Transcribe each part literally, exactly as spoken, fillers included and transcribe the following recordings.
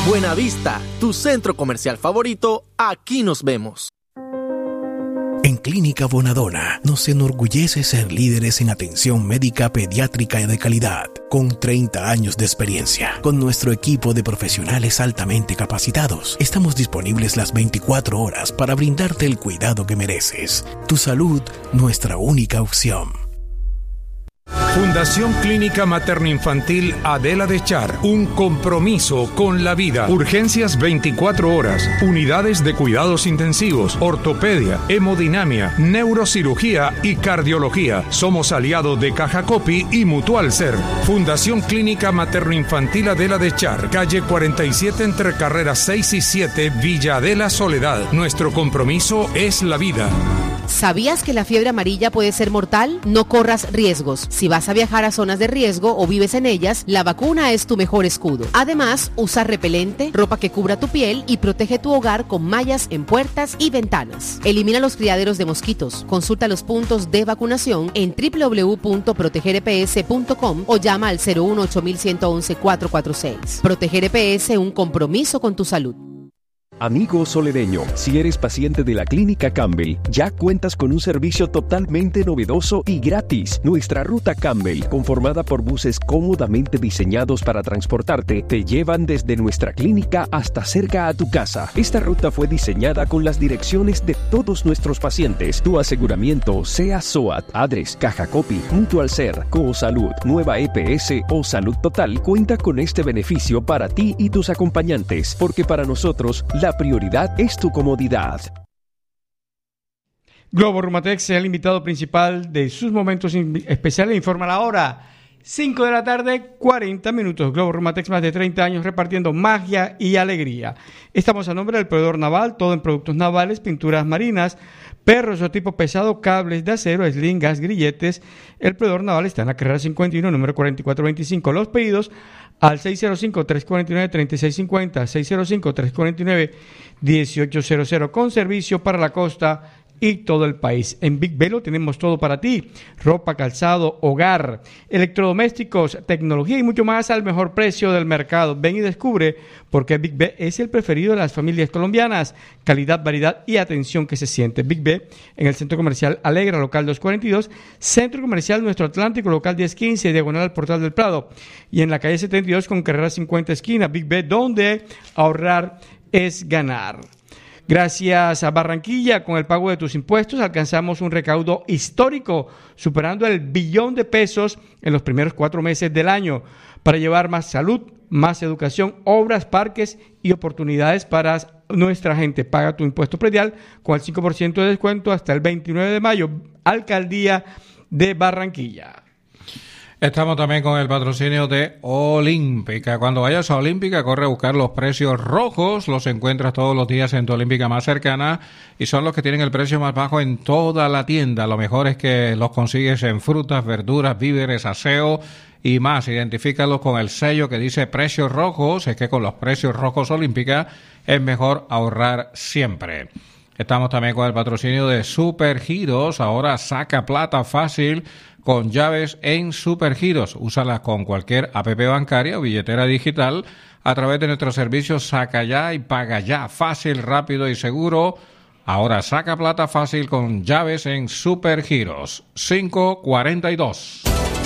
Buenavista, tu centro comercial favorito, aquí nos vemos. En Clínica Bonadona nos enorgullece ser líderes en atención médica pediátrica de calidad, con treinta años de experiencia. Con nuestro equipo de profesionales altamente capacitados, estamos disponibles las veinticuatro horas para brindarte el cuidado que mereces. Tu salud, nuestra única opción. Fundación Clínica Materno-Infantil Adela de Char, un compromiso con la vida. Urgencias veinticuatro horas, unidades de cuidados intensivos, ortopedia, hemodinamia, neurocirugía y cardiología. Somos aliados de Caja Copy y Mutual Ser. Fundación Clínica Materno-Infantil Adela de Char, calle cuarenta y siete entre carreras seis y siete, Villa Adela Soledad. Nuestro compromiso es la vida. ¿Sabías que la fiebre amarilla puede ser mortal? No corras riesgos. Si vas a viajar a zonas de riesgo o vives en ellas, la vacuna es tu mejor escudo. Además, usa repelente, ropa que cubra tu piel y protege tu hogar con mallas en puertas y ventanas. Elimina los criaderos de mosquitos. Consulta los puntos de vacunación en doble u doble u doble u punto proteger e pe ese punto com o llama al cero uno ocho uno uno uno uno cuatro cuatro seis. Proteger E P S, un compromiso con tu salud. Amigo solereño, si eres paciente de la Clínica Campbell, ya cuentas con un servicio totalmente novedoso y gratis. Nuestra ruta Campbell, conformada por buses cómodamente diseñados para transportarte, te llevan desde nuestra clínica hasta cerca a tu casa. Esta ruta fue diseñada con las direcciones de todos nuestros pacientes. Tu aseguramiento, sea SOAT, Adres, Caja Copy, Mutual Ser, Cosalud, Nueva E P S o Salud Total, cuenta con este beneficio para ti y tus acompañantes, porque para nosotros, la prioridad es tu comodidad. Globo Rumatex es el invitado principal de sus momentos especiales. Informa la hora, cinco de la tarde, cuarenta minutos. Globo Rumatex, más de treinta años repartiendo magia y alegría. Estamos a nombre del proveedor naval, todo en productos navales, pinturas marinas, perros o tipo pesado, cables de acero, eslingas, grilletes. El proveedor naval está en la carrera cincuenta y uno, número cuarenta y cuatro veinticinco. Los pedidos al seis cero cinco, tres cuatro nueve, tres seis cinco cero, seis cero cinco, tres cuatro nueve, uno ocho cero cero, con servicio para la costa y todo el país. En Big Velo tenemos todo para ti: ropa, calzado, hogar, electrodomésticos, tecnología y mucho más al mejor precio del mercado. Ven y descubre por qué Big B es el preferido de las familias colombianas. Calidad, variedad y atención que se siente. Big B en el Centro Comercial Alegra, local doscientos cuarenta y dos, Centro Comercial Nuestro Atlántico, local diez quince, diagonal al Portal del Prado, y en la calle setenta y dos con carrera cincuenta esquina. Big B, donde ahorrar es ganar. Gracias a Barranquilla, con el pago de tus impuestos alcanzamos un recaudo histórico, superando el billón de pesos en los primeros cuatro meses del año, para llevar más salud, más educación, obras, parques y oportunidades para nuestra gente. Paga tu impuesto predial con el cinco por ciento de descuento hasta el veintinueve de mayo. Alcaldía de Barranquilla. Estamos también con el patrocinio de Olímpica. Cuando vayas a Olímpica, corre a buscar los precios rojos. Los encuentras todos los días en tu Olímpica más cercana y son los que tienen el precio más bajo en toda la tienda. Lo mejor es que los consigues en frutas, verduras, víveres, aseo y más. Identifícalos con el sello que dice precios rojos. Es que con los precios rojos Olímpica es mejor ahorrar siempre. Estamos también con el patrocinio de Supergiros. Ahora saca plata fácil con llaves en Supergiros. Úsalas con cualquier app bancaria o billetera digital a través de nuestros servicios Saca Ya y Paga Ya. Fácil, rápido y seguro. Ahora saca plata fácil con llaves en Supergiros. cinco cuarenta y dos.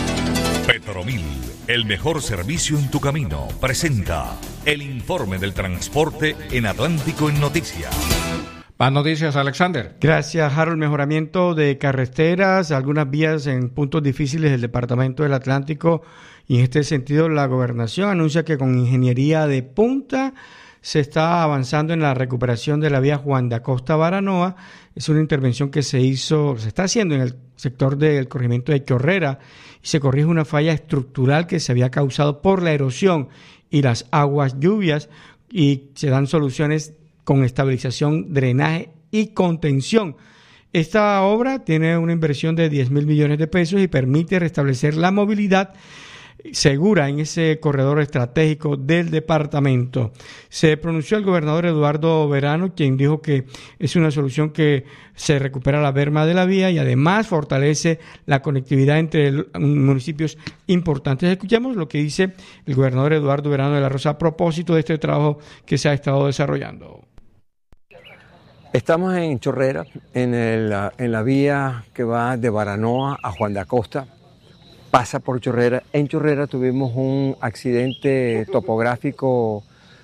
Petromil, el mejor servicio en tu camino, presenta el informe del transporte en Atlántico en Noticias. Más noticias, Alexander. Gracias, Harold. Mejoramiento de carreteras, algunas vías en puntos difíciles del Departamento del Atlántico, y en este sentido la Gobernación anuncia que con ingeniería de punta se está avanzando en la recuperación de la vía Juan de Acosta Baranoa. Es una intervención que se hizo, se está haciendo en el sector del corregimiento de Chorrera, y se corrige una falla estructural que se había causado por la erosión y las aguas lluvias, y se dan soluciones con estabilización, drenaje y contención. Esta obra tiene una inversión de diez mil millones de pesos y permite restablecer la movilidad segura en ese corredor estratégico del departamento. Se pronunció el gobernador Eduardo Verano, quien dijo que es una solución que se recupera la berma de la vía y además fortalece la conectividad entre municipios importantes. Escuchemos lo que dice el gobernador Eduardo Verano de la Rosa a propósito de este trabajo que se ha estado desarrollando. Estamos en Chorrera, en, el, en la vía que va de Baranoa a Juan de Acosta, pasa por Chorrera. En Chorrera tuvimos un accidente topográfico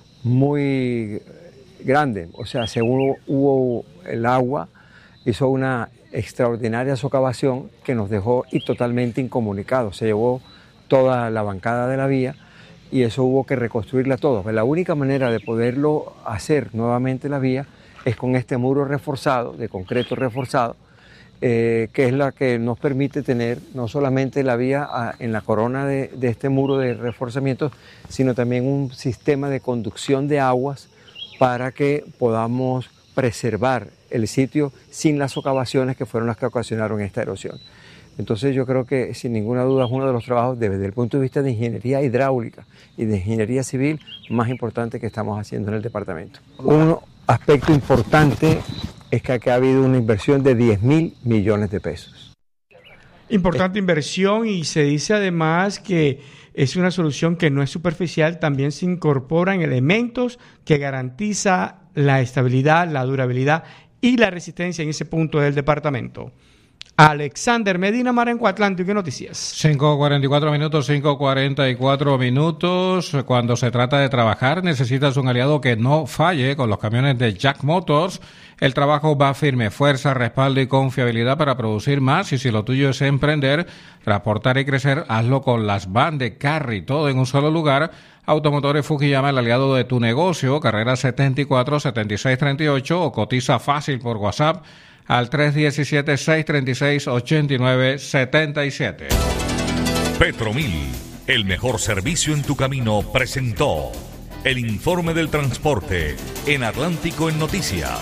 muy grande, o sea, según hubo el agua, hizo una extraordinaria socavación que nos dejó y totalmente incomunicados. Se llevó toda la bancada de la vía y eso hubo que reconstruirla todo. La única manera de poderlo hacer nuevamente la vía es con este muro reforzado, de concreto reforzado, eh, que es la que nos permite tener no solamente la vía a, en la corona de, de este muro de reforzamiento, sino también un sistema de conducción de aguas para que podamos preservar el sitio sin las socavaciones que fueron las que ocasionaron esta erosión. Entonces yo creo que sin ninguna duda es uno de los trabajos desde el punto de vista de ingeniería hidráulica y de ingeniería civil más importante que estamos haciendo en el departamento. Un aspecto importante es que aquí ha habido una inversión de diez mil millones de pesos. Importante inversión, y se dice además que es una solución que no es superficial, también se incorporan elementos que garantizan la estabilidad, la durabilidad y la resistencia en ese punto del departamento. Alexander Medina, Marenco Atlántico, ¿qué noticias? cinco cuarenta y cuatro minutos, cinco cuarenta y cuatro minutos. Cuando se trata de trabajar, necesitas un aliado que no falle. Con los camiones de Jack Motors, el trabajo va firme, fuerza, respaldo y confiabilidad para producir más. Y si lo tuyo es emprender, transportar y crecer, hazlo con las van de Carry, todo en un solo lugar. Automotores Fukuyama, el aliado de tu negocio, carrera setenta y cuatro, setenta y seis treinta y ocho, o cotiza fácil por WhatsApp al tres uno siete, seis tres seis, ocho nueve siete siete. Petromil, el mejor servicio en tu camino, presentó el informe del transporte en Atlántico en Noticias.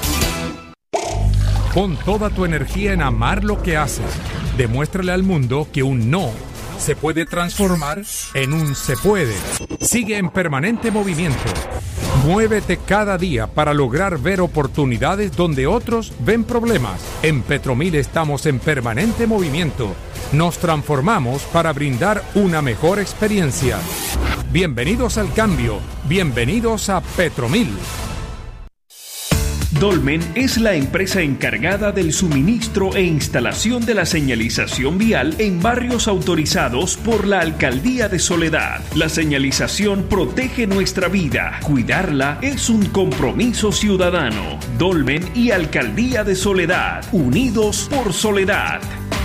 Pon toda tu energía en amar lo que haces. Demuéstrale al mundo que un no se puede transformar en un se puede. Sigue en permanente movimiento. Muévete cada día para lograr ver oportunidades donde otros ven problemas. En Petromil estamos en permanente movimiento. Nos transformamos para brindar una mejor experiencia. Bienvenidos al cambio. Bienvenidos a Petromil. Dolmen es la empresa encargada del suministro e instalación de la señalización vial en barrios autorizados por la Alcaldía de Soledad. La señalización protege nuestra vida. Cuidarla es un compromiso ciudadano. Dolmen y Alcaldía de Soledad, unidos por Soledad.